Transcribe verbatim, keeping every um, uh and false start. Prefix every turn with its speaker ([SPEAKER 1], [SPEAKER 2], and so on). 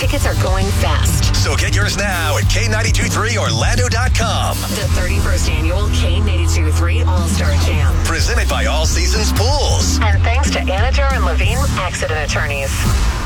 [SPEAKER 1] Tickets are going fast.
[SPEAKER 2] So get yours now at K nine two three Orlando dot com.
[SPEAKER 1] The thirty-first annual K ninety-two three All-Star Jam.
[SPEAKER 2] Presented by All Seasons Pools.
[SPEAKER 1] And thanks to Anajar and Levine Accident Attorneys.